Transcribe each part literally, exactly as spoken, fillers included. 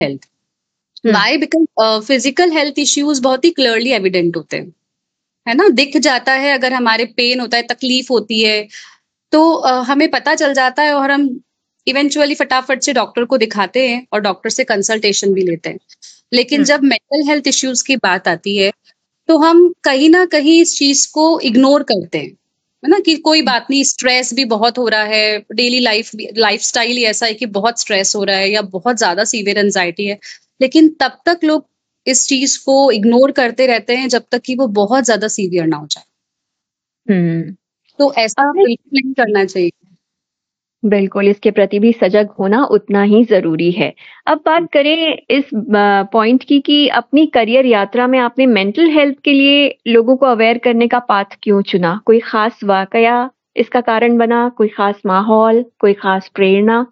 Health. Y? Because physical health issues बहुत ही clearly evident होते हैं, है ना, दिख जाता है। अगर हमारे पेन होता है, तकलीफ होती है, तो uh, हमें पता चल जाता है और हम इवेंचुअली फटाफट से डॉक्टर को दिखाते हैं और डॉक्टर से कंसल्टेशन भी लेते हैं। लेकिन जब मेंटल हेल्थ इश्यूज की बात आती है तो हम कहीं ना कहीं इस चीज को इग्नोर करते हैं, है ना, कि कोई बात नहीं, स्ट्रेस भी बहुत हो रहा है, डेली लाइफ लाइफ स्टाइल ही ऐसा है कि बहुत स्ट्रेस हो रहा है या बहुत ज्यादा सीवियर एंजाइटी है। लेकिन तब तक लोग इस चीज को इग्नोर करते रहते हैं जब तक कि वो बहुत ज्यादा सीवियर ना हो जाए। हम्म तो ऐसा बिल्कुल नहीं करना चाहिए। बिल्कुल, इसके प्रति भी सजग होना उतना ही ज़रूरी है। अब बात करें इस पॉइंट की कि अपनी करियर यात्रा में आपने मेंटल हेल्थ के लिए लोगों को अवेयर करने का पाथ क्यों चुना? कोई खास वाकया इसका कारण बना, कोई खास माहौल, कोई खास प्रेरणा?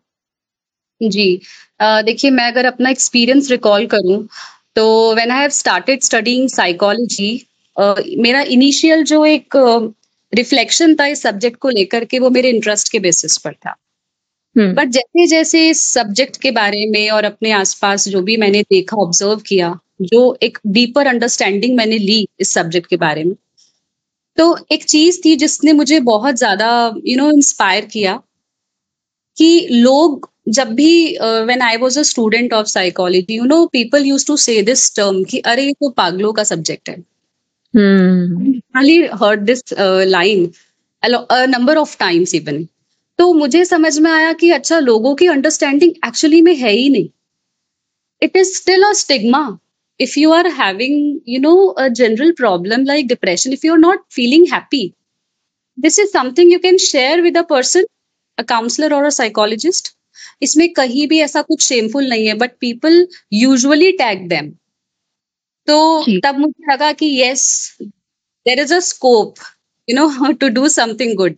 जी, अ, देखिए, मैं अगर अपना एक्सपीरियंस रिकॉल करूं तो when I have started studying psychology, मेरा इनिशियल जो एक रिफ्लेक्शन था इस सब्जेक्ट को लेकर के, वो मेरे इंटरेस्ट के बेसिस पर था। हम्म बट जैसे जैसे इस सब्जेक्ट के बारे में और अपने आसपास जो भी मैंने देखा, ऑब्जर्व किया, जो एक डीपर अंडरस्टैंडिंग मैंने ली इस सब्जेक्ट के बारे में, तो एक चीज थी जिसने मुझे बहुत ज्यादा यू नो इंस्पायर किया कि लोग जब भी, when I was a student of psychology, you know, people used to से दिस टर्म कि अरे ये तो पागलों का सब्जेक्ट है। हम्म I heard this line a number of times even. तो मुझे समझ में आया कि अच्छा, लोगों की अंडरस्टैंडिंग एक्चुअली में है ही नहीं। It is still a stigma. If you are having, you know, a general problem like depression, if you're not feeling happy, this is something you can share with a person, a counselor or a psychologist. इसमें कहीं भी ऐसा कुछ shameful नहीं है, but people usually tag them. तो जी, तब मुझे लगा कि yes, there is a scope, you know, to do something good.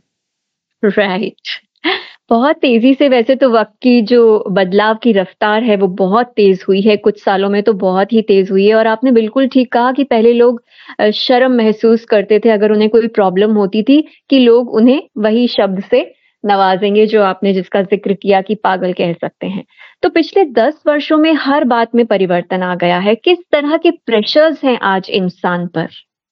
Right. बहुत तेज़ी से वैसे तो वक़्त की जो बदलाव की रफ़्तार है वो बहुत तेज़ हुई है, कुछ सालों में तो बहुत ही तेज़ हुई है और आपने बिल्कुल ठीक कहा कि पहले लोग अ, शर्म महसूस करते थे अगर उन्हें कोई प्रॉब्लम होती थी कि लोग उन्हें वही शब्द से नवाज़ेंगे जो आपने जिसका ज़िक्र किया कि पागल कह सकते हैं। तो पिछले दस वर्षों में हर बात में परिवर्तन आ गया है, किस तरह के प्रेशर्स हैं आज इंसान पर?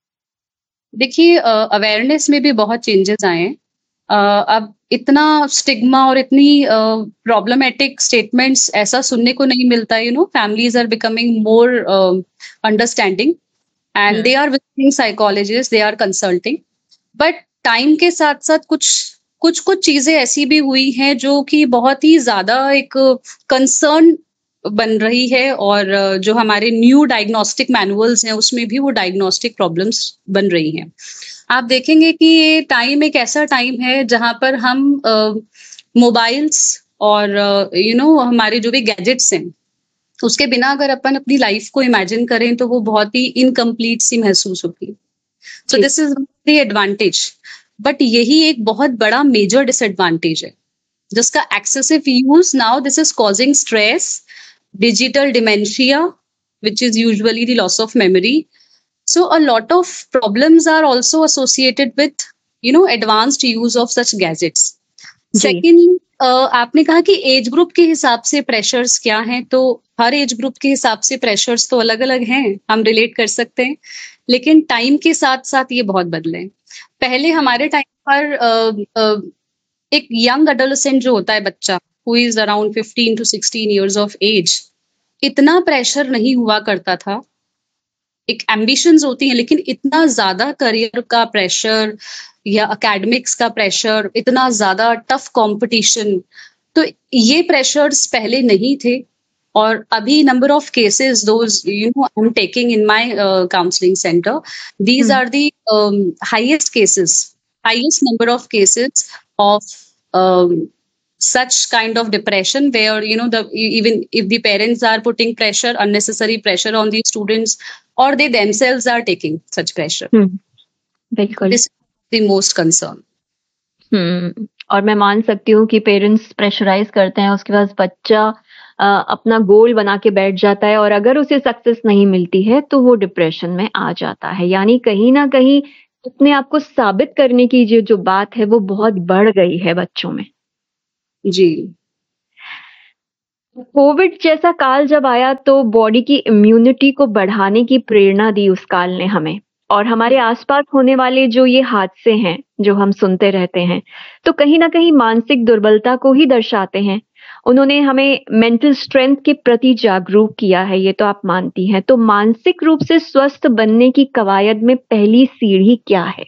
देखिए, अवेयरनेस में भी बहुत चेंजेस आए हैं। अ, अब इतना स्टिग्मा और इतनी प्रॉब्लमेटिक स्टेटमेंट्स ऐसा सुनने को नहीं मिलता। You know, families are becoming more understanding and hmm, they are visiting psychologist, they are consulting. But time के साथ साथ कुछ कुछ कुछ चीजें ऐसी भी हुई हैं जो कि बहुत ही ज्यादा एक कंसर्न बन रही है, और अ, जो हमारे न्यू डायग्नोस्टिक मैनुअल्स हैं उसमें भी वो डायग्नोस्टिक प्रॉब्लम्स बन रही हैं। आप देखेंगे कि ये टाइम एक ऐसा टाइम है जहां पर हम मोबाइल्स और यू नो हमारे जो भी गैजेट्स हैं उसके बिना अगर अपन अपनी लाइफ को इमेजिन करें तो वो बहुत ही इनकम्प्लीट सी महसूस होगी। सो जी। This is the advantage. But यही एक बहुत बड़ा मेजर डिसएडवांटेज है जिसका excessive use now this is causing stress, digital dementia, which is usually the loss of memory. So a lot of problems are also associated with, you know, advanced use of such gadgets. Ji. Secondly, आपने कहा कि age group के हिसाब से pressures क्या हैं, तो हर age group के हिसाब से प्रेशर्स तो अलग अलग हैं, हम रिलेट कर सकते हैं। लेकिन टाइम के साथ साथ ये बहुत बदले हैं। पहले हमारे टाइम पर अ, अ, एक यंग एडोलेसेंट जो होता है, बच्चा who is around fifteen to sixteen years of as, इतना प्रेशर नहीं हुआ करता था। एक एम्बिशंस होती हैं लेकिन इतना ज्यादा करियर का प्रेशर या एकेडमिक्स का प्रेशर, इतना ज्यादा टफ कंपटीशन, तो ये प्रेशर्स पहले नहीं थे। और अभी number of cases those you know I am taking in my counselling centre, these hmm, are the highest cases, highest number of cases of um, such kind of depression where you know the even if the parents are putting pressure, unnecessary pressure on the students, or they themselves are taking such pressure. हुँ, बिल्कुल। This is the most concern. हुँ, और मैं मान सकती हूँ कि parents pressurise करते हैं, उसके बाद बच्चा अ, अपना गोल बना के बैठ जाता है और अगर उसे सक्सेस नहीं मिलती है, तो वो डिप्रेशन में आ जाता है। यानी कहीं न कहीं अपने आप को साबित करने की जो जो बात है, वो बहुत बढ़ गई है बच्चों में। जी। कोविड जैसा काल जब आया तो बॉडी की इम्यूनिटी को बढ़ाने की प्रेरणा दी उस काल ने हमें, और हमारे आसपास होने वाले जो ये हादसे हैं जो हम सुनते रहते हैं, तो कहीं ना कहीं मानसिक दुर्बलता को ही दर्शाते हैं। उन्होंने हमें मेंटल स्ट्रेंथ के प्रति जागरूक किया है, ये तो आप मानती हैं। तो मानसिक रूप से स्वस्थ बनने की कवायद में पहली सीढ़ी क्या है?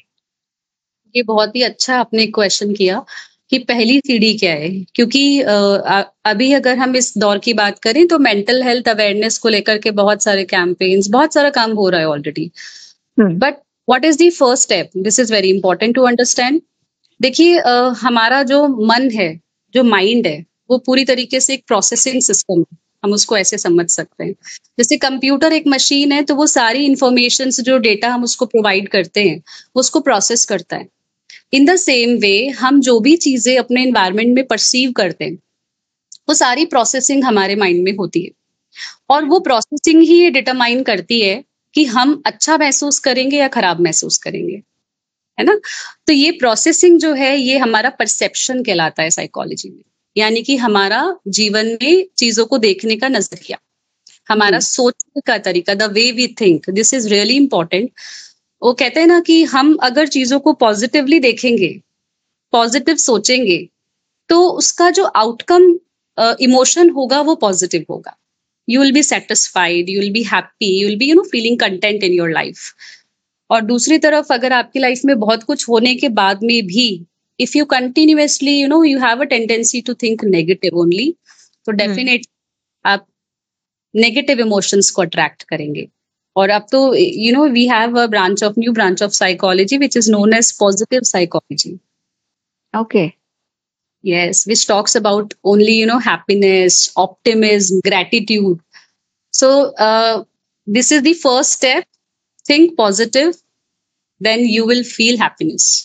ये बहुत ही अच्छा आपने क्वेश्चन किया कि पहली सीढ़ी क्या है, क्योंकि अ, अ- अभी अगर हम इस दौर की बात करें तो मेंटल हेल्थ अवेयरनेस को लेकर के बहुत सारे कैंपेन्स, बहुत सारा काम हो रहा है already. Hmm. But what is the first step? This is very important to understand. देखिए, अ, हमारा जो मन है, जो माइंड है, वो पूरी तरीके से एक प्रोसेसिंग सिस्टम है। हम उसको ऐसे समझ सकते हैं, जैसे कंप्यूटर एक मशीन है, तो वो सारी इंफॉर्मेशन जो डेटा हम उसको प्रोवाइड करते हैं वो उसको प्रोसेस करता है। इन द सेम वे हम जो भी चीजें अपने एनवायरनमेंट में परसीव करते हैं वो सारी प्रोसेसिंग हमारे माइंड में होती है, और वो प्रोसेसिंग ही ये डिटरमाइन करती है कि हम अच्छा महसूस करेंगे या खराब महसूस करेंगे, है ना? तो ये प्रोसेसिंग जो है ये हमारा परसेप्शन कहलाता है साइकोलॉजी में। यानी कि हमारा जीवन में चीजों को देखने का नजरिया, हमारा जी। सोचने का तरीका, the way we think, this is really important. वो कहते हैं ना कि हम अगर चीजों को पॉजिटिवली देखेंगे, पॉजिटिव सोचेंगे, तो उसका जो आउटकम इमोशन होगा वो पॉजिटिव होगा। You will be satisfied, you will be happy, you will be you know feeling content in your life. और दूसरी तरफ अगर आपकी लाइफ में बहुत कुछ होने के बाद में भी if you continuously you know you have a tendency to think negative only, तो हम्म। डेफिनेट आप नेगेटिव इमोशंस को अट्रैक्ट करेंगे। और अब तो you know we have a branch of new branch of psychology which is known as positive psychology. Okay. Yes, which talks about only, you know, happiness, optimism, gratitude. So, uh, this is the first step. Think positive, then you will feel happiness.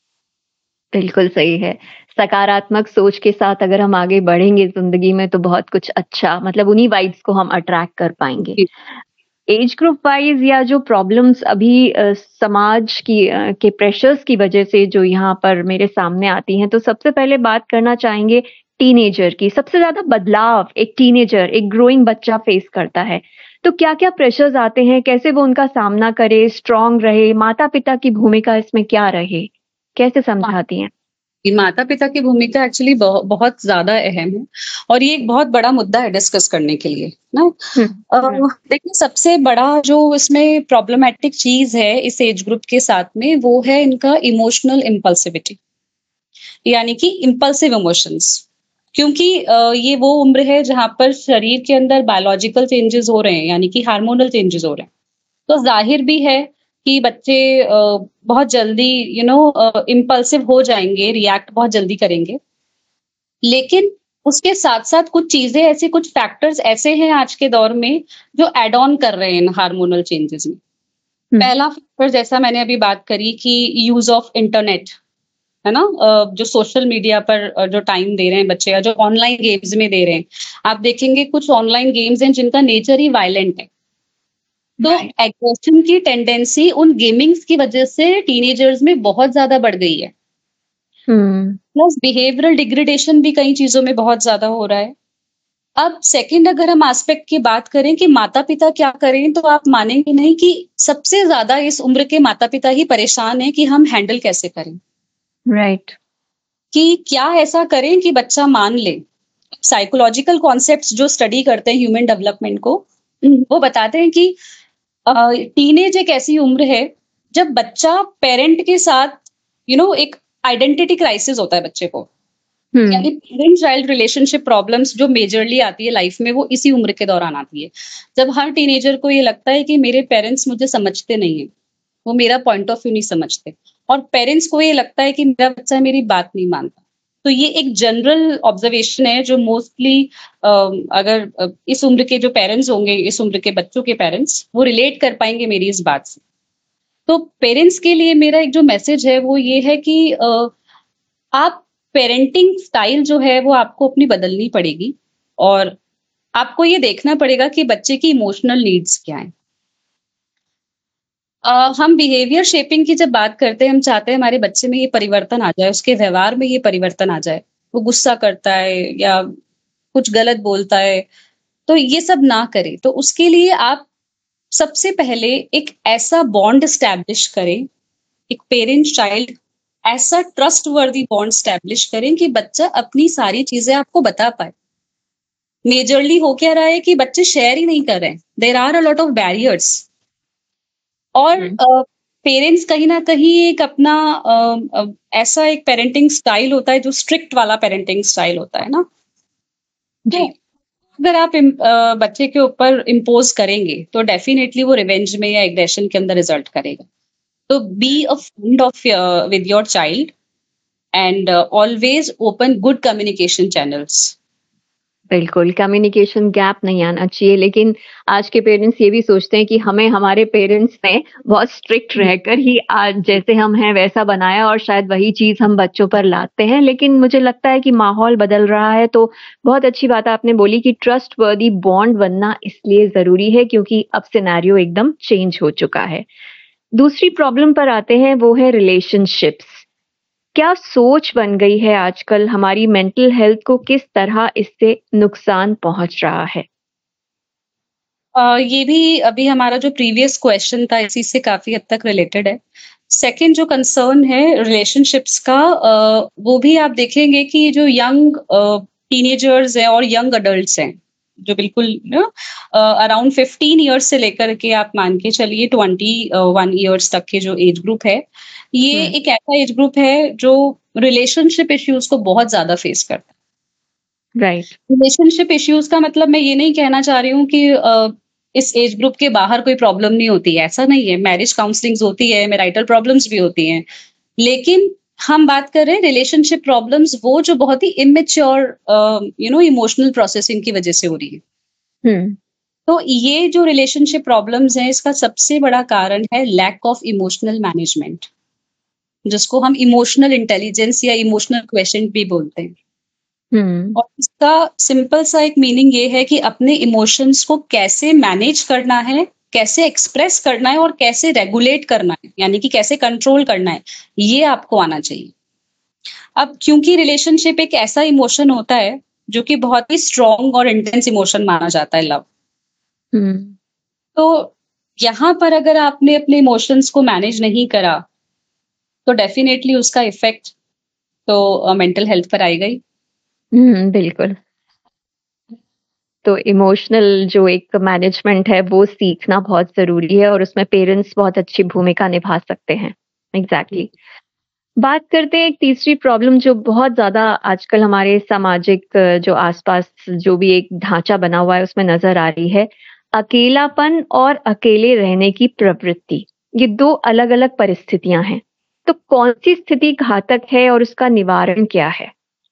बिल्कुल सही है। सकारात्मक सोच के साथ अगर हम आगे बढ़ेंगे ज़िंदगी में तो बहुत कुछ अच्छा, मतलब उन्हीं वाइब्स को हम अट्रैक्ट कर पाएँगे। जी। एज ग्रुप वाइज़ या जो प्रॉब्लम्स अभी अ, समाज की अ, के प्रेशर्स की वजह से जो यहाँ पर मेरे सामने आती हैं, तो सबसे पहले बात करना चाहेंगे टीनेजर की। सबसे ज़्यादा बदलाव एक टीनेजर, एक ग्रोइंग बच्चा फेस करता है। तो क्या-क्या प्रेशर्स आते हैं? कैसे वो उनका सामना करे, स्ट्रॉन्ग रहे? माता-पिता की भूमिका इसमें क्या रहे? कैसे समझाती हैं? माता पिता की भूमिका एक्चुअली बहुत, बहुत ज्यादा अहम है, और ये एक बहुत बड़ा मुद्दा है डिस्कस करने के लिए ना। हुँ, अ, हुँ। देखिए, सबसे बड़ा जो इसमें प्रॉब्लमेटिक चीज है इस एज ग्रुप के साथ में वो है इनका इमोशनल इम्पल्सिविटी, यानी कि इम्पल्सिव इमोशंस। क्योंकि अ, ये वो उम्र है जहां पर शरीर के अंदर बायोलॉजिकल चेंजेस हो रहे हैं, यानी कि हार्मोनल चेंजेस हो रहे हैं। तो जाहिर भी है कि बच्चे अ, बहुत जल्दी यू नो इम्पल्सिव हो जाएंगे, रिएक्ट बहुत जल्दी करेंगे। लेकिन उसके साथ साथ कुछ चीजें ऐसी, कुछ फैक्टर्स ऐसे हैं आज के दौर में जो एड ऑन कर रहे हैं हार्मोनल चेंजेस में। हुँ, पहला फैक्टर, जैसा मैंने अभी बात करी कि यूज ऑफ इंटरनेट, है ना? अ, जो सोशल मीडिया पर अ, जो टाइम दे रहे हैं बच्चे, या जो ऑनलाइन गेम्स में दे रहे हैं। आप देखेंगे कुछ ऑनलाइन गेम्स हैं जिनका नेचर ही वायलेंट है। तो राइट। एग्रेशन की टेंडेंसी उन गेमिंग्स की वजह से टीनेजर्स में बहुत ज्यादा बढ़ गई है। हुँ, प्लस बिहेवियरल डिग्रेडेशन भी कई चीजों में बहुत ज्यादा हो रहा है। अब सेकंड अगर हम एस्पेक्ट की बात करें कि माता पिता क्या करें, तो आप मानेंगे नहीं कि सबसे ज्यादा इस उम्र के माता पिता ही परेशान हैं कि हम हैंडल कैसे करें, राइट। कि क्या ऐसा करें कि बच्चा मान ले। साइकोलॉजिकल कॉन्सेप्ट्स जो स्टडी करते हैं ह्यूमन डेवलपमेंट को, वो बताते हैं कि टीनेज एक ऐसी उम्र है जब बच्चा पेरेंट के साथ यू you नो know, एक आइडेंटिटी क्राइसिस होता है बच्चे को। हुँ, यानी पेरेंट चाइल्ड रिलेशनशिप प्रॉब्लम्स जो मेजरली आती है लाइफ में वो इसी उम्र के दौरान आती है, जब हर टीनेजर को ये लगता है कि मेरे पेरेंट्स मुझे समझते नहीं है, वो मेरा पॉइंट ऑफ व्यू नहीं समझते, और पेरेंट्स को ये लगता है कि मेरा बच्चा मेरी बात नहीं मानता। तो ये एक जनरल ऑब्जर्वेशन है जो मोस्टली अगर अ, इस उम्र के जो पेरेंट्स होंगे, इस उम्र के बच्चों के पेरेंट्स, वो रिलेट कर पाएंगे मेरी इस बात से। तो पेरेंट्स के लिए मेरा एक जो मैसेज है वो ये है कि अ, आप पेरेंटिंग स्टाइल जो है वो आपको अपनी बदलनी पड़ेगी, और आपको ये देखना पड़ेगा कि बच्चे की इमोशनल नीड्स क्या हैं। अ, हम बिहेवियर शेपिंग की जब बात करते हैं, हम चाहते हैं हमारे बच्चे में ये परिवर्तन आ जाए, उसके व्यवहार में ये परिवर्तन आ जाए। वो गुस्सा करता है या कुछ गलत बोलता है, तो ये सब ना करें। तो उसके लिए आप सबसे पहले एक ऐसा बॉन्ड एस्टैब्लिश करें, एक पेरेंट चाइल्ड ऐसा ट्रस्टवर्दी बॉन्ड एस्टैब्लिश करें कि बच्चा अपनी सारी चीजें आपको बता पाए। मेजरली हो क्या रहा है कि बच्चे शेयर ही नहीं कर रहे हैं, there are a lot of barriers. और हम्म, पेरेंट्स कहीं ना कहीं एक अपना अ, अ, ऐसा एक पेरेंटिंग स्टाइल होता है जो स्ट्रिक्ट वाला पेरेंटिंग स्टाइल होता है ना। तो जी, अगर आप इम- अ, बच्चे के ऊपर इम्पोज करेंगे तो डेफिनेटली वो रिवेंज में या एग्रेशन के अंदर रिजल्ट करेगा। तो be a friend of with your child and always open good communication channels. बिल्कुल, कम्युनिकेशन गैप नहीं आना चाहिए, लेकिन आज के पेरेंट्स ये भी सोचते हैं कि हमें हमारे पेरेंट्स ने बहुत स्ट्रिक्ट रहकर ही आज जैसे हम हैं वैसा बनाया और शायद वही चीज़ हम बच्चों पर लाते हैं। लेकिन मुझे लगता है कि माहौल बदल रहा है, तो बहुत अच्छी बात आपने बोली कि ट्रस्टवर्दी बॉन्ड बनना इसलिए ज़रूरी है क्योंकि अब सिनेरियो एकदम चेंज हो चुका है। दूसरी प्रॉब्लम पर आते हैं, वो है रिलेशनशिप्स। क्या सोच बन गई है आजकल, हमारी मेंटल हेल्थ को किस तरह इससे नुकसान पहुंच रहा है? अ, ये भी अभी हमारा जो प्रीवियस क्वेश्चन था इसी से काफी हद तक रिलेटेड है। सेकंड जो कंसर्न है रिलेशनशिप्स का, अ, वो भी आप देखेंगे कि जो यंग टीनेजर्स हैं और यंग अडल्ट्स हैं, जो बिल्कुल अराउंड फिफ्टीन इयर्स से लेकर के आप मान के चलिए ट्वेंटी वन इयर्स तक के जो एज ग्रुप है, ये हुँ, एक ऐसा एज ग्रुप है जो रिलेशनशिप इश्यूज को बहुत ज्यादा फेस करता है। राइट। रिलेशनशिप इश्यूज का मतलब मैं ये नहीं कहना चाह रही हूँ कि अ, इस एज ग्रुप के बाहर कोई प्रॉब्लम नहीं होती है, ऐसा नहीं है। मैरिज काउंसलिंग्स होती है, मैरिटल प्रॉब्लम्स भी होती हैं, लेकिन हम बात कर रहे हैं रिलेशनशिप प्रॉब्लम्स वो जो बहुत ही immature you know emotional processing की वजह से हो रही है। हुँ, तो ये जो रिलेशनशिप प्रॉब्लम्स हैं इसका सबसे बड़ा कारण है लैक ऑफ इमोशनल मैनेजमेंट, जिसको हम इमोशनल इंटेलिजेंस या इमोशनल क्वेश्चन भी बोलते हैं। हुँ, और इसका सिंपल सा एक मीनिंग ये है कि अपने इमोशंस को कैसे मैनेज करना है, कैसे एक्सप्रेस करना है और कैसे रेगुलेट करना है, यानी कि कैसे कंट्रोल करना है, ये आपको आना चाहिए। अब क्योंकि रिलेशनशिप एक ऐसा इमोशन होता है जो कि बहुत ही स्ट्रॉन्ग और इंटेंस इमोशन माना जाता है, लव। हुँ, तो यहाँ पर अगर आपने अपने इमोशंस को मैनेज नहीं करा तो डेफिनेटली उसका इफेक्ट तो मेंटल हेल्थ पर आएगा ही। हुँ, बिल्कुल। तो इमोशनल जो एक मैनेजमेंट है वो सीखना बहुत ज़रूरी है और उसमें पेरेंट्स बहुत अच्छी भूमिका निभा सकते हैं। एग्ज़ैक्टली। बात करते हैं एक तीसरी प्रॉब्लम जो बहुत ज़्यादा आजकल हमारे सामाजिक अ, जो आस-पास जो भी एक ढाँचा बना हुआ है उसमें नज़र आ रही है, अकेलापन और अकेले रहने की प्रवृत्ति। ये दो अलग-अलग परिस्थितियाँ हैं। तो कौन-सी स्थिति घातक है और उसका निवारण क्या है?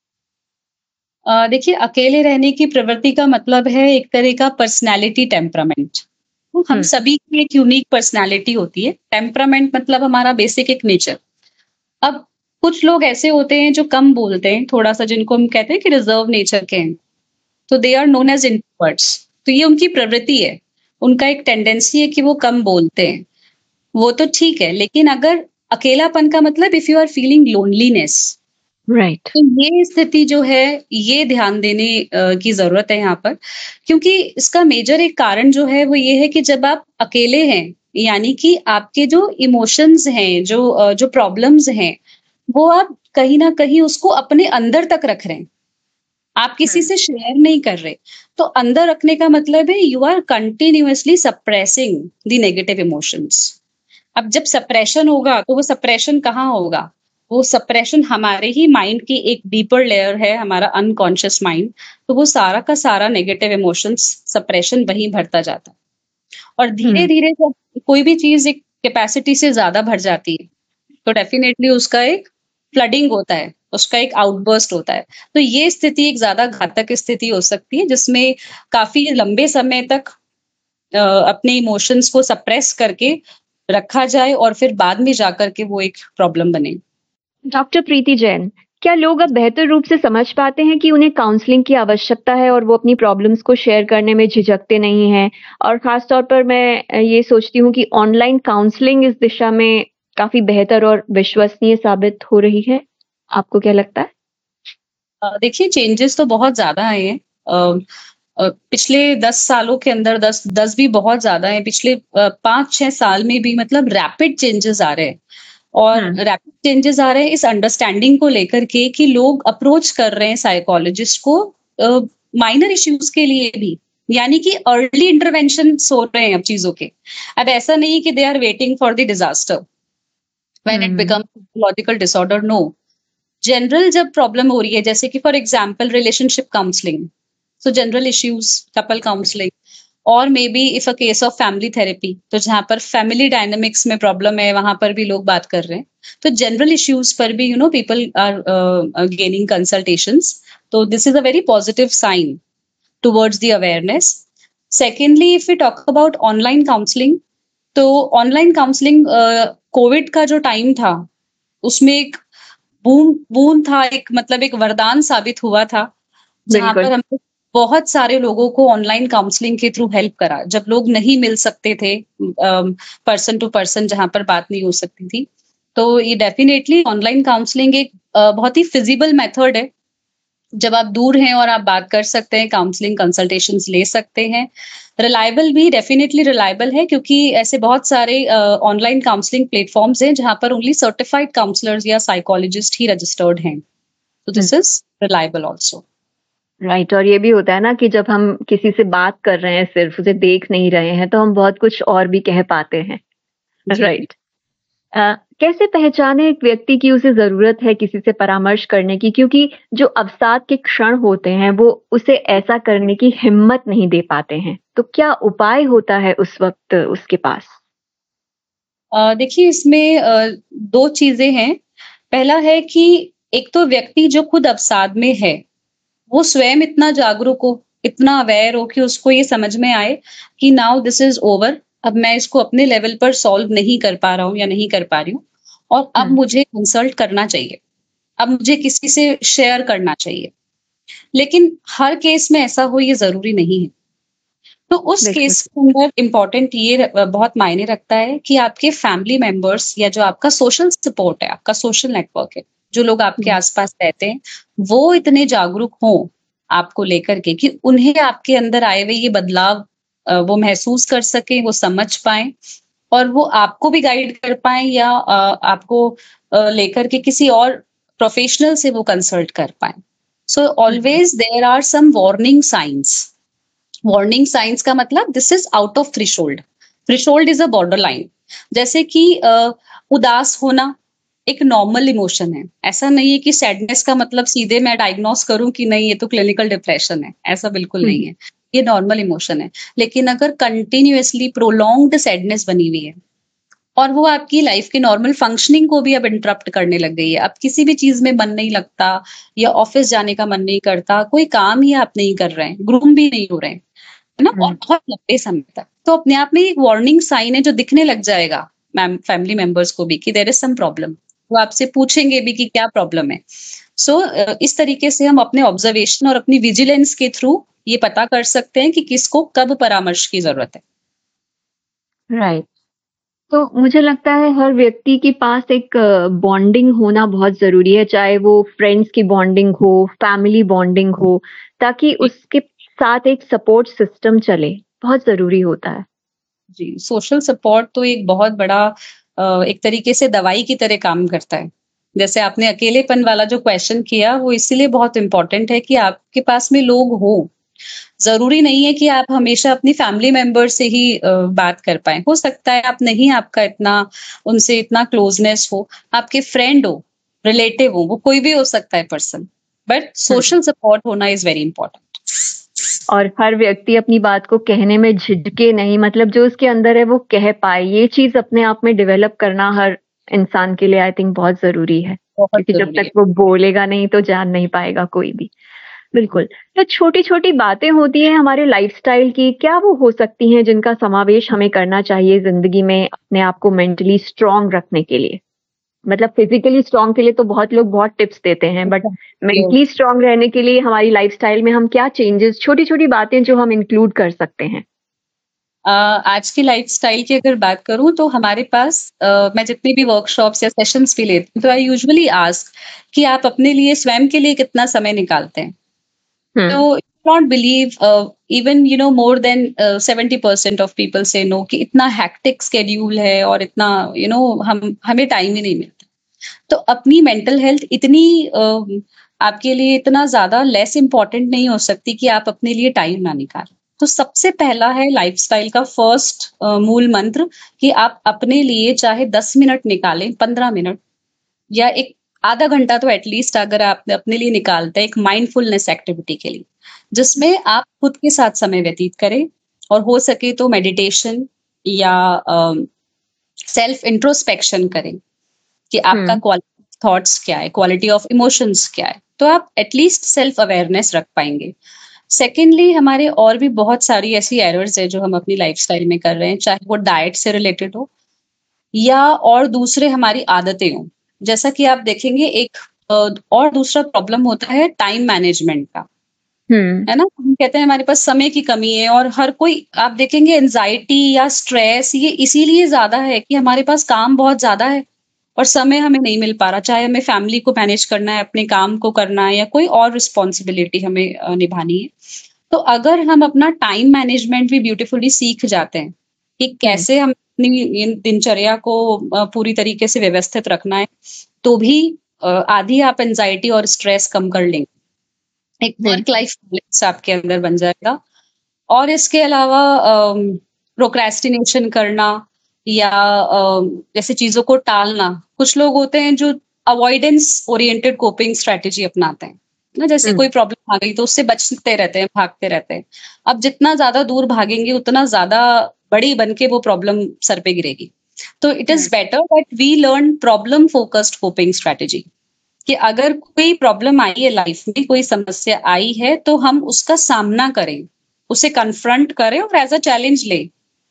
अ, देखिए, अकेले रहने की प्रवृत्ति का मतलब है एक तरह का पर्सनैलिटी टेम्परामेंट। तो हम हुँ, सभी की एक यूनिक पर्सनैलिटी होती है। टेम्परामेंट मतलब हमारा बेसिक एक नेचर। अब कुछ लोग ऐसे होते हैं जो कम बोलते हैं, थोड़ा-सा जिनको हम कहते हैं कि रिज़र्व नेचर के हैं, तो they are known as introverts. तो ये उनकी प्रवृत्ति है। उनका एक टेंडेंसी है कि वो कम बोलते हैं। वो तो ठीक है, लेकिन अगर अकेलापन का मतलब if you are feeling loneliness, right. तो ये स्थिति जो है, ये ध्यान देने अ, की ज़रूरत है यहाँ पर। क्योंकि इसका मेजर एक कारण जो है वो ये है कि जब आप अकेले हैं, यानी कि आपके जो इमोशंस हैं, जो अ, जो प्रॉब्लम्स हैं, वो आप कहीं न कहीं उसको अपने अंदर तक रख रहे हैं। आप किसी हुँ, से शेयर नहीं कर रहे। तो अंदर रखने का मतलब है you are continuously suppressing the negative emotions. अब जब सप्रेशन होगा तो वो सप्रेशन कहाँ होगा? वो सप्रेशन हमारे ही माइंड की एक डीपर लेयर है, हमारा अनकॉन्शियस माइंड। तो वो सारा का सारा नेगेटिव इमोशंस सप्रेशन वहीं भरता जाता है। और हुँ, धीरे-धीरे जब कोई भी चीज़ एक कैपेसिटी से ज़्यादा भर जाती है, तो डेफिनिटली उसका एक फ्लडिंग होता है, उसका एक आउटबर्स्ट होता है। तो ये स्थिति एक ज़्यादा घातक स्थिति हो सकती है जिसमें काफ़ी लंबे समय तक अ, अपने इमोशंस को सप्रेस करके रखा जाए और फिर बाद में जाकर के वो एक प्रॉब्लम बने। डॉक्टर प्रीति जैन, क्या लोग अब बेहतर रूप से समझ पाते हैं कि उन्हें काउंसलिंग की आवश्यकता है और वो अपनी प्रॉब्लम्स को शेयर करने में झिझकते नहीं हैं? और ख़ास तौर पर मैं अ, ये सोचती हूँ कि ऑनलाइन काउंसलिंग इस दिशा में काफ़ी बेहतर और विश्वसनीय साबित हो रही है। आपको क्या लगता है? अ, देखिए, चेंजेस तो बहुत ज़्यादा आए हैं। पिछले दस सालों के अंदर, दस दस भी बहुत ज्यादा है, पिछले पांच छह साल में भी मतलब रैपिड चेंजेस आ रहे हैं। और रैपिड चेंजेस आ रहे हैं इस अंडरस्टैंडिंग को लेकर के कि लोग अप्रोच कर रहे हैं साइकोलॉजिस्ट को माइनर इश्यूज के लिए भी, यानी कि अर्ली इंटरवेंशन हो रहे हैं अब चीजों के। अब ऐसा नहीं कि they are waiting for the disaster when it becomes psychological disorder. No, general जब प्रॉब्लम हो रही है, जैसे कि for example relationship counselling, so general issues, couple counselling, और may be if a case of family therapy, तो जहां पर फैमिली डायनामिक्स में प्रॉब्लम है वहां पर भी लोग बात कर रहे हैं। तो जनरल इश्यूज पर भी you know people are gaining consultations, तो this is a very positive sign towards the awareness. Secondly, if we talk about online counselling, तो ऑनलाइन काउंसलिंग कोविड का जो टाइम था उसमें एक बूम बूम था, एक मतलब एक वरदान साबित हुआ था, जहां पर हमने बहुत सारे लोगों को ऑनलाइन काउंसलिंग के थ्रू हेल्प करा, जब लोग नहीं मिल सकते थे पर्सन टू पर्सन, जहां पर बात नहीं हो सकती थी। तो ये डेफिनेटली ऑनलाइन काउंसलिंग एक uh, बहुत ही फिजिबल मेथड है, जब आप दूर हैं और आप बात कर सकते हैं, काउंसलिंग कंसल्टेशंस ले सकते हैं। रिलायबल भी, डेफिनेटली रिलायबल है, क्योंकि ऐसे बहुत सारे ऑनलाइन काउंसलिंग प्लेटफॉर्म्स हैं जहां पर ओनली सर्टिफाइड काउंसलर्स या साइकोलॉजिस्ट ही रजिस्टर्ड हैं, तो this is reliable also. Right, और ये भी होता है ना कि जब हम किसी से बात कर रहे हैं, सिर्फ उसे देख नहीं रहे हैं, तो हम बहुत कुछ और भी कह पाते हैं। राइट, uh, कैसे पहचाने एक व्यक्ति की उसे जरूरत है किसी से परामर्श करने की, क्योंकि जो अवसाद के क्षण होते हैं वो उसे ऐसा करने की हिम्मत नहीं दे पाते हैं, तो क्या उपाय होता है उस वक्त उसके पास? uh, देखिए, इसमें uh, दो चीजें हैं। पहला है कि एक तो व्यक्ति जो खुद अवसाद में है वो स्वयं इतना जागरूक हो, इतना अवेयर हो कि उसको ये समझ में आए कि नाउ दिस इज ओवर, अब मैं इसको अपने लेवल पर सॉल्व नहीं कर पा रहा हूँ या नहीं कर पा रही हूँ, और अब मुझे कंसल्ट करना चाहिए, अब मुझे किसी से शेयर करना चाहिए। लेकिन हर केस में ऐसा हो ये जरूरी नहीं है। तो उस केस के अंदर इम्पोर्टेंट ये बहुत मायने रखता है कि आपके फैमिली मेंबर्स या जो आपका सोशल सपोर्ट है, आपका सोशल नेटवर्क है, जो लोग आपके आसपास रहते हैं, वो इतने जागरूक हों आपको लेकर के कि उन्हें आपके अंदर आए हुए ये बदलाव वो महसूस कर सके, वो समझ पाए, और वो आपको भी गाइड कर पाए, या आपको लेकर के किसी और प्रोफेशनल से वो कंसल्ट कर पाए। So always there are some warning science. Warning science का मतलब this is out of threshold. Threshold is a border line. जैसे कि uh, उदास होना एक नॉर्मल इमोशन है। ऐसा नहीं है कि सैडनेस का मतलब सीधे मैं डायग्नोस करूं कि नहीं ये तो क्लिनिकल डिप्रेशन है, ऐसा बिल्कुल नहीं है। ये नॉर्मल इमोशन है। लेकिन अगर कंटिन्यूअसली प्रोलॉन्ग्ड सैडनेस बनी हुई है और वो आपकी लाइफ के नॉर्मल फंक्शनिंग को भी अब इंटरप्ट करने लग गई है, अब किसी भी चीज में मन नहीं लगता, या ऑफिस जाने का मन नहीं करता, कोई काम ही आप नहीं कर रहे हैं, ग्रूम भी नहीं हो रहे हैं, है ना, और बहुत लंबे समय तक, तो अपने आप में एक वार्निंग साइन है जो दिखने लग जाएगा मैम फैमिली मेंबर्स को भी कि देयर इज सम प्रॉब्लम। वो आपसे पूछेंगे भी कि क्या प्रॉब्लम है। सो so, इस तरीके से हम अपने ऑब्जर्वेशन और अपनी विजिलेंस के थ्रू ये पता कर सकते हैं कि किसको कब परामर्श की जरूरत है। Right right. तो मुझे लगता है हर व्यक्ति के पास एक बॉन्डिंग होना बहुत जरूरी है, चाहे वो फ्रेंड्स की बॉन्डिंग हो, फैमिली बॉन्डिंग हो, ताकि उसके साथ एक सपोर्ट सिस्टम चले, बहुत जरूरी होता है। जी, सोशल सपोर्ट तो एक बहुत बड़ा एक तरीके से दवाई की तरह काम करता है। जैसे आपने अकेलेपन वाला जो क्वेश्चन किया, वो इसीलिए बहुत इंपॉर्टेंट है कि आपके पास में लोग हो। जरूरी नहीं है कि आप हमेशा अपनी फैमिली मेंबर से ही बात कर पाए, हो सकता है आप नहीं, आपका इतना उनसे इतना क्लोजनेस हो, आपके फ्रेंड हो, रिलेटिव हो, वो कोई भी हो सकता है पर्सन, बट सोशल सपोर्ट होना इज वेरी इंपॉर्टेंट। और हर व्यक्ति अपनी बात को कहने में झिझके नहीं, मतलब जो उसके अंदर है वो कह पाए, ये चीज अपने आप में डेवलप करना हर इंसान के लिए आई थिंक बहुत जरूरी है, क्योंकि जब तक वो बोलेगा नहीं तो जान नहीं पाएगा कोई भी। बिल्कुल। तो छोटी छोटी बातें होती हैं हमारे लाइफस्टाइल की, क्या वो हो सकती हैं जिनका समावेश हमें करना चाहिए जिंदगी में अपने आप को मेंटली स्ट्रांग रखने के लिए? मतलब फिजिकली स्ट्रांग के लिए तो बहुत लोग बहुत टिप्स देते हैं, बट मेंटली स्ट्रांग रहने के लिए हमारी लाइफस्टाइल में हम क्या चेंजेस, छोटी छोटी बातें जो हम इंक्लूड कर सकते हैं? Uh, आज की लाइफस्टाइल की अगर बात करूं तो हमारे पास uh, मैं जितनी भी वर्कशॉप्स या सेशंस भी लेती हूँ तो आई यूजुअली आस्क कि आप अपने लिए स्वयं के लिए कितना समय निकालते हैं। hmm. तो not believe, even you know more than seventy percent of people से नो कि इतना हैक्टिक स्केड्यूल है और इतना यू you नो know, हम हमें टाइम ही नहीं मिलता। तो अपनी मेंटल हेल्थ इतनी uh, आपके लिए इतना ज्यादा लेस इम्पोर्टेंट नहीं हो सकती कि आप अपने लिए टाइम ना निकालें। तो सबसे पहला है लाइफस्टाइल का फर्स्ट मूल मंत्र कि आप अपने लिए चाहे दस मिनट निकालें, पंद्रह मिनट या एक आधा घंटा तो एटलीस्ट अगर आप अपने लिए निकालते हैं एक माइंडफुलनेस एक्टिविटी के लिए, जिसमें आप खुद के साथ समय व्यतीत करें और हो सके तो मेडिटेशन या सेल्फ इंट्रोस्पेक्शन करें कि आपका हम्म क्वालिटी थॉट्स क्या है, क्वालिटी ऑफ इमोशंस क्या है, तो आप एटलीस्ट सेल्फ अवेयरनेस रख पाएंगे। सेकेंडली, हमारे और भी बहुत सारी ऐसी एरर्स है जो हम अपनी लाइफस्टाइल में कर रहे हैं, चाहे वो डाइट से रिलेटेड हो या और दूसरे हमारी आदतें हों। जैसा कि आप देखेंगे एक अ, और दूसरा प्रॉब्लम होता है टाइम मैनेजमेंट का, हम्म है ना। हम कहते हैं हमारे पास समय की कमी है और हर कोई आप देखेंगे एंजाइटी या स्ट्रेस ये इसीलिए ज्यादा है कि हमारे पास काम बहुत ज्यादा है और समय हमें नहीं मिल पा रहा, चाहे हमें फैमिली को मैनेज करना है, अपने काम को करना है या कोई और रिस्पॉन्सिबिलिटी हमें अ, निभानी है। तो अगर हम अपना टाइम मैनेजमेंट भी ब्यूटीफुली सीख जाते हैं कि हम्म कैसे हम अपनी इन दिनचर्या को अ, पूरी तरीके से व्यवस्थित रखना है, तो भी अ, आधी आप एंजाइटी और स्ट्रेस कम कर लेंगे। एक वर्क बिल्कुल। लाइफ बैलेंस आपके अंदर बन जाएगा। और इसके अलावा प्रोक्रेस्टिनेशन करना या अम, जैसे चीजों को टालना, कुछ लोग होते हैं जो अवॉइडेंस ओरिएंटेड कोपिंग स्ट्रेटेजी अपनाते हैं ना, जैसे हम्म कोई प्रॉब्लम आ गई तो उससे बचते रहते हैं, भागते रहते हैं। अब जितना ज्यादा दूर भागेंगे उतना ज्यादा बड़ी बन के वो प्रॉब्लम सर पे गिरेगी। तो it is hmm better that we learn problem focused coping strategy, कि अगर कोई प्रॉब्लम आई है लाइफ में, कोई समस्या आई है, तो हम उसका सामना करें, उसे कन्फ्रंट करें और एज अ चैलेंज लें,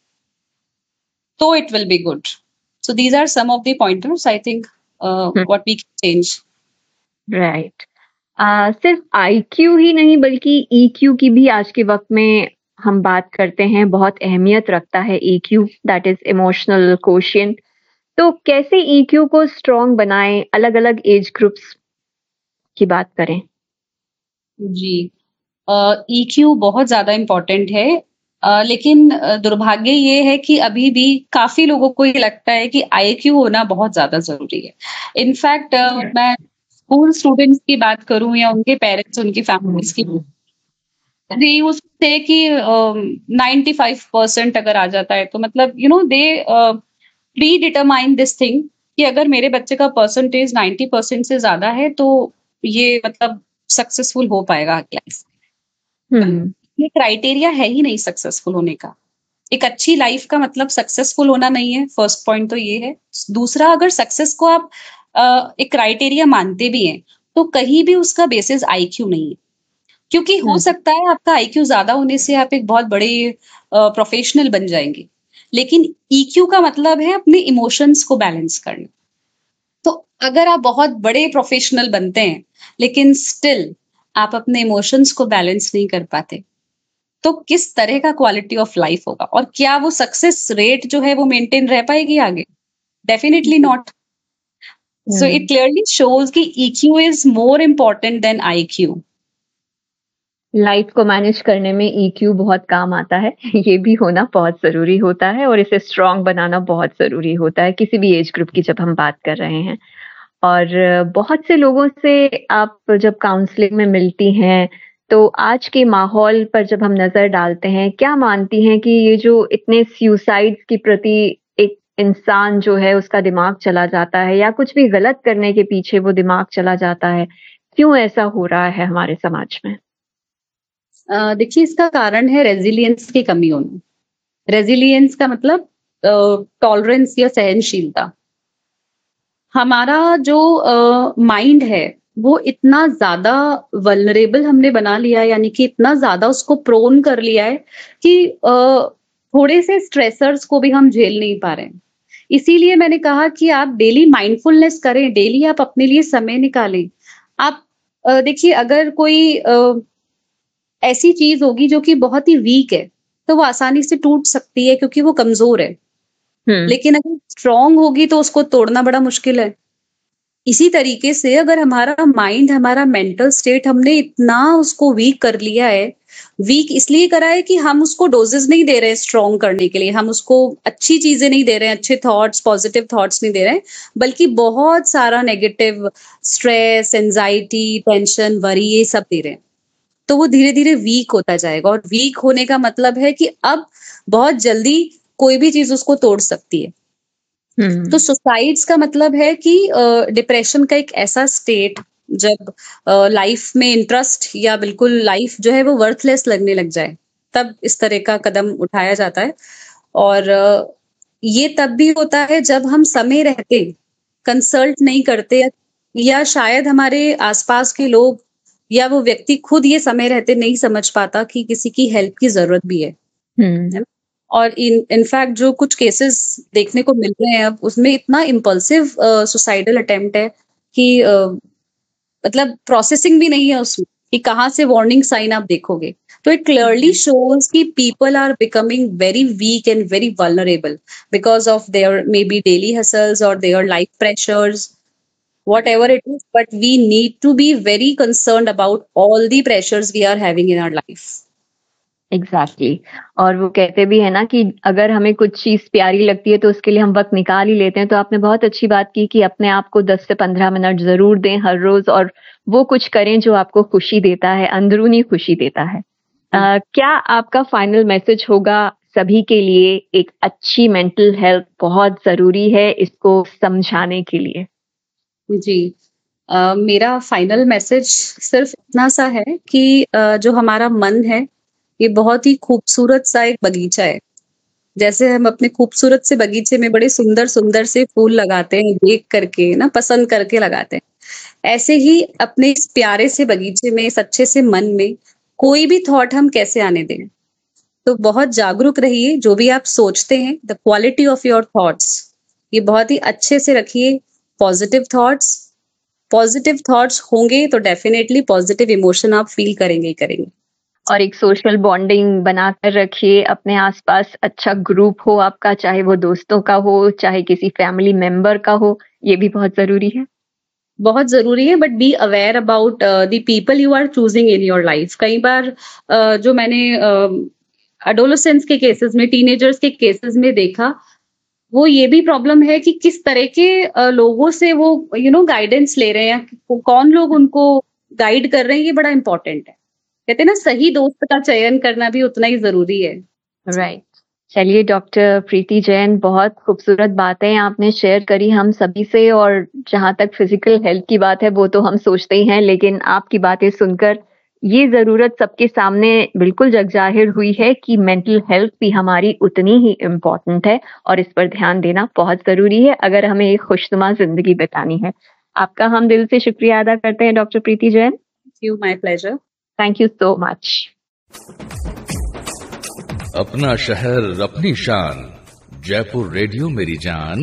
तो it will be good. So these are some of the pointers I think what we can change. Right. आ, सिर्फ आईक्यू ही नहीं बल्कि ईक्यू की भी आज के वक्त में हम बात करते हैं, बहुत अहमियत रखता है EQ, that is emotional quotient. तो कैसे ईक्यू को स्ट्रॉन्ग बनाएं, अलग अलग एज ग्रुप्स की बात करें? जी, ईक्यू बहुत ज्यादा इम्पोर्टेंट है। अ, लेकिन अ, दुर्भाग्य ये है कि अभी भी काफी लोगों को ये लगता है कि आईक्यू होना बहुत ज्यादा जरूरी है। इनफैक्ट मैं स्कूल स्टूडेंट्स की बात करूं या उनके पेरेंट्स, उनकी फैमिलीज की, दे यूज्ड टू से कि नाइन्टी फाइव परसेंट अगर आ जाता है तो मतलब you know they pre determine this thing कि अगर मेरे बच्चे का परसेंटेज नाइन्टी परसेंट से ज्यादा है तो ये मतलब सक्सेसफुल हो पाएगा लाइफ। हम्म ये क्राइटेरिया है ही नहीं सक्सेसफुल होने का। एक अच्छी लाइफ का मतलब सक्सेसफुल होना नहीं है, फर्स्ट पॉइंट तो ये है। दूसरा, अगर सक्सेस को आप अ, एक क्राइटेरिया मानते भी हैं तो कहीं भी उसका बेसिस आईक्यू नहीं है, क्योंकि हो हम्म सकता है आपका आईक्यू ज्यादा होने से आप एक बहुत बड़े प्रोफेशनल बन जाएंगे, लेकिन ईक्यू का मतलब है अपने इमोशंस को बैलेंस करना। तो अगर आप बहुत बड़े प्रोफेशनल बनते हैं लेकिन स्टिल आप अपने इमोशंस को बैलेंस नहीं कर पाते, तो किस तरह का क्वालिटी ऑफ लाइफ होगा और क्या वो सक्सेस रेट जो है वो मेंटेन रह पाएगी आगे? Definitely not. So it hmm clearly shows कि EQ is more important then IQ. Life को मैनेज करने में ईक्यू बहुत काम आता है। ये भी होना बहुत जरूरी होता है और इसे स्ट्रॉन्ग बनाना बहुत जरूरी होता है किसी भी एज ग्रुप की जब हम बात कर रहे हैं। और बहुत से लोगों से आप जब काउंसलिंग में मिलती हैं तो आज के माहौल पर जब हम नजर डालते हैं, क्या मानती हैं कि ये जो इतने सुसाइड्स के प्रति एक इंसान जो है उसका दिमाग चला जाता है या कुछ भी गलत करने के पीछे वो दिमाग चला जाता है, क्यों ऐसा हो रहा है हमारे समाज में? अ, देखिए, इसका कारण है रेजिलियंस की कमी होना। रेजिलियंस का मतलब टॉलरेंस या सहनशीलता। हमारा जो माइंड है वो इतना ज्यादा वल्नरेबल हमने बना लिया है, यानी कि इतना ज्यादा उसको प्रोन कर लिया है कि अ, थोड़े से स्ट्रेसर्स को भी हम झेल नहीं पा रहे हैं। इसीलिए मैंने कहा कि आप डेली माइंडफुलनेस करें, डेली आप अपने लिए समय निकालें। आप अ, देखिए, अगर कोई अ, ऐसी चीज होगी जो कि बहुत ही वीक है तो वो आसानी से टूट सकती है क्योंकि वो कमजोर है, हम्म लेकिन अगर स्ट्रांग होगी तो उसको तोड़ना बड़ा मुश्किल है। इसी तरीके से अगर हमारा माइंड, हमारा मेंटल स्टेट हमने इतना उसको वीक कर लिया है, वीक इसलिए करा है कि हम उसको डोजेस नहीं दे रहे हैं स्ट्रॉन्ग करने के लिए, हम उसको अच्छी चीजें नहीं दे रहे हैं, अच्छे थॉट्स, पॉजिटिव थॉट्स नहीं दे रहे हैं, बल्कि बहुत सारा negative stress, anxiety, tension, worry ये सब दे रहे हैं। तो वो धीरे धीरे वीक होता जाएगा, और वीक होने का मतलब है कि अब बहुत जल्दी कोई भी चीज उसको तोड़ सकती है। तो सुसाइड्स का मतलब है कि डिप्रेशन का एक ऐसा स्टेट जब लाइफ में इंटरेस्ट या बिल्कुल लाइफ जो है वो वर्थलेस लगने लग जाए, तब इस तरह का कदम उठाया जाता है। और ये तब भी होता है जब हम समय रहते कंसल्ट नहीं करते, या शायद हमारे आसपास के लोग या वो व्यक्ति खुद ये समय रहते नहीं समझ पाता कि किसी की हेल्प की जरूरत भी है। hmm. और इन इनफैक्ट जो कुछ केसेस देखने को मिल रहे हैं अब, उसमें इतना इम्पल्सिव सुसाइडल अटेम्प्ट है कि uh, मतलब प्रोसेसिंग भी नहीं है उसमें कि कहाँ से वार्निंग साइन आप देखोगे। तो इट क्लियरली शोज कि people are becoming very weak and very vulnerable because of there may be daily hustles और their life pressures, whatever it is, but we need to be very concerned about all the pressures we are having in our life. Exactly. और वो कहते भी है ना कि अगर हमें कुछ चीज प्यारी लगती है तो उसके लिए हम वक्त निकाल ही लेते हैं। तो आपने बहुत अच्छी बात की कि अपने आप को दस से पंद्रह मिनट जरूर दें हर रोज, और वो कुछ करें जो आपको खुशी देता है, अंदरूनी खुशी देता है। uh, क्या आपका फाइनल मैसेज होगा सभी के लिए? एक अच्छी मेंटल हेल्थ बहुत जरूरी है, इसको समझाने के लिए। जी, uh, मेरा फाइनल मैसेज सिर्फ इतना सा है कि uh, जो हमारा मन है ये बहुत ही खूबसूरत सा एक बगीचा है। जैसे हम अपने खूबसूरत से बगीचे में बड़े सुंदर सुंदर से फूल लगाते हैं, देख करके ना, पसंद करके लगाते हैं, ऐसे ही अपने इस प्यारे से बगीचे में, इस अच्छे से मन में कोई भी थॉट हम कैसे आने दें। तो बहुत जागरूक रहिए, जो भी आप सोचते हैं, the quality of your thoughts ये बहुत ही अच्छे से रखिए। पॉजिटिव थॉट्स, पॉजिटिव थॉट्स होंगे तो डेफिनेटली पॉजिटिव इमोशन आप फील करेंगे ही करेंगे। और एक सोशल बॉन्डिंग बनाकर रखिए, अपने आसपास अच्छा ग्रुप हो आपका, चाहे वो दोस्तों का हो, चाहे किसी फैमिली मेंबर का हो, ये भी बहुत जरूरी है। बहुत जरूरी है, but be aware about the people you are choosing in your life. कई बार uh, जो मैंने एडोलेसेंस uh, के केसेस में, टीनेजर्स के केसेस में देखा, वो ये भी प्रॉब्लम है कि किस तरह के लोगों से वो यू नो गाइडेंस ले रहे हैं, कौन लोग उनको गाइड कर रहे हैं, ये बड़ा इंपॉर्टेंट है। कहते हैं ना, सही दोस्त का चयन करना भी उतना ही जरूरी है। Right right. चलिए डॉक्टर प्रीति जैन, बहुत खूबसूरत बातें आपने शेयर करी हम सभी से, और जहां तक फिजिकल हेल्थ की बात है वो तो हम सोचते ही हैं, लेकिन आपकी बातें सुनकर ये जरूरत सबके सामने बिल्कुल जग जाहिर हुई है कि मेंटल हेल्थ भी हमारी उतनी ही इम्पोर्टेंट है, और इस पर ध्यान देना बहुत जरूरी है अगर हमें एक खुशनुमा जिंदगी बितानी है। आपका हम दिल से शुक्रिया अदा करते हैं doctor Preeti Jain. Thank you, my pleasure. Thank you so much. अपना शहर अपनी शान, जयपुर रेडियो मेरी जान।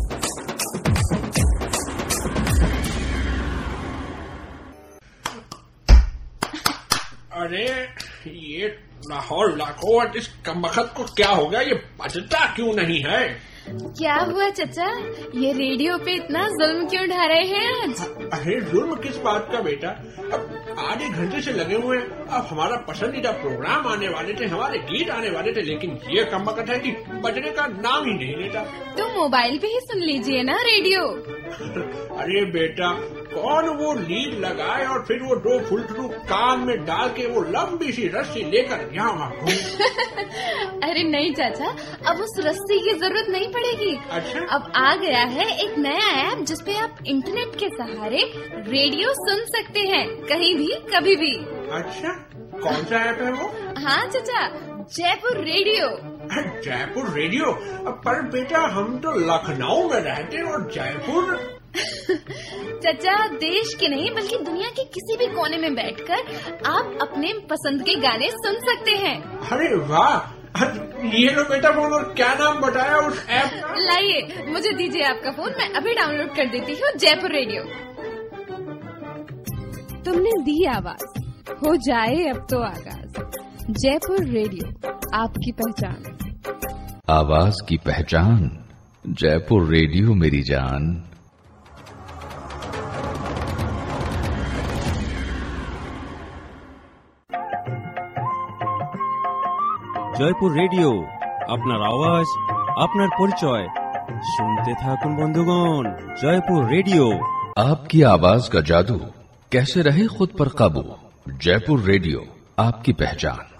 अरे ये लाहौर लाखों इस कमबख्त को क्या हो गया? ये बजता क्यों नहीं है? क्या हुआ चचा? ये रेडियो पे इतना जुल्म क्यों ढा रहे हैं आज? अरे जुल्म किस बात का बेटा, अब आधे घंटे से लगे हुए हैं। अब हमारा पसंदीदा प्रोग्राम आने वाले थे, हमारे गीत आने वाले थे, लेकिन ये कमबख्त है कि बजने का नाम ही नहीं लेता। तो मोबाइल पे ही सुन लीजिए ना रेडियो। अरे बेटा, कौन वो लीड लगाए और फिर वो दो फुलटू कान में डाल के वो लंबी सी रस्सी लेकर यहाँ वहाँ घूम। अरे नहीं चाचा, अब उस रस्सी की जरूरत नहीं पड़ेगी। अच्छा? अब आ गया है एक नया ऐप जिसपे आप इंटरनेट के सहारे रेडियो सुन सकते हैं, कहीं भी कभी भी। अच्छा, कौन सा ऐप है वो? हाँ चाचा, जयपुर रेडियो। जयपुर रेडियो? पर बेटा हम तो लखनऊ में रहते हैं और जयपुर। चाचा, देश के नहीं बल्कि दुनिया के किसी भी कोने में बैठकर आप अपने पसंद के गाने सुन सकते हैं। अरे वाह, ये लो बेटा फोन। और क्या नाम बताया उस ऐप का? लाइए, मुझे दीजिए आपका फोन, मैं अभी डाउनलोड कर देती हूँ जयपुर रेडियो। तुमने दी आवाज, हो जाए अब तो आगाज। जयपुर रेडियो, आपकी पहचान। आवाज की पहचान, जयपुर रेडियो मेरी जान। জয়পুর রেডিও, আপনার আওয়াজ, আপনার পরিচয়। শুনতে থাকুন বন্ধুগণ, জয়পুর রেডিও। आपकी आवाज का जादू, कैसे रहे खुद पर काबू। जयपुर रेडियो, आपकी पहचान।